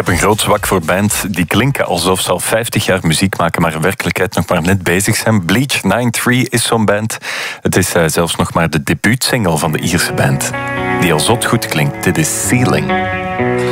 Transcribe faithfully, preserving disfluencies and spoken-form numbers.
heb een groot zwak voor bands die klinken alsof ze al vijftig jaar muziek maken, maar in werkelijkheid nog maar net bezig zijn. Bleach negenennegentig is zo'n band. Het is uh, zelfs nog maar de debuutsingle van de Ierse band, die al zot goed klinkt. Dit is Ceiling.